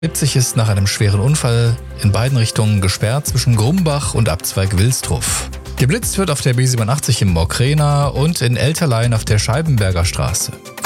70 ist nach einem schweren Unfall in beiden Richtungen gesperrt zwischen Grumbach und Abzweig Wilsdruff. Geblitzt wird auf der B87 in Mockrena und in Elterlein auf der Scheibenberger Straße.